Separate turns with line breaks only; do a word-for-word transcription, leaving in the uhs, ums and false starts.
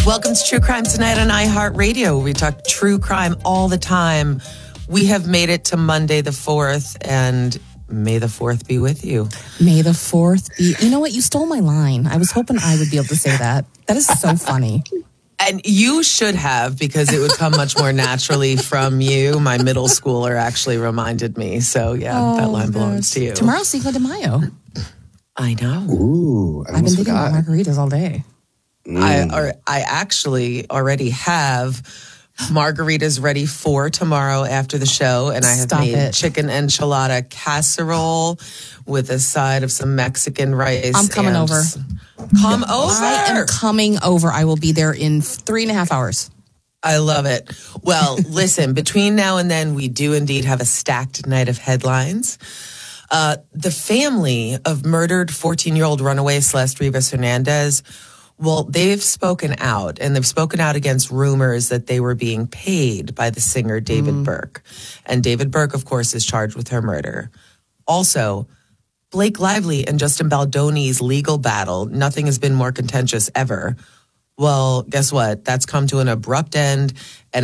Welcome to True Crime Tonight on iHeartRadio. We talk true crime all the time. We have made it to Monday the fourth, and may the fourth be with you.
May the fourth be... You know what? You stole my line. I was hoping I would be able to say that. That is so funny.
And you should have, because it would come much more naturally from you. My middle schooler actually reminded me. So, yeah, oh, that line belongs to you.
Tomorrow's Cinco de Mayo.
I know.
Ooh, I
I've been thinking
forgot.
about margaritas all day.
Mm.
I or, I actually already have margaritas ready for tomorrow after the show, and I have
Stop
made
it.
chicken enchilada casserole with a side of some Mexican rice.
I'm coming
and
over.
Come over.
I am coming over. I will be there in three and a half hours.
I love it. Well, listen, between now and then, we do indeed have a stacked night of headlines. Uh, the family of murdered fourteen-year-old runaway Celeste Rivas Hernandez, well, they've spoken out, and they've spoken out against rumors that they were being paid by the singer David mm. Burke. And David Burke, of course, is charged with her murder. Also, Blake Lively and Justin Baldoni's legal battle, nothing has been more contentious ever. Well, guess what? That's come to an abrupt end, and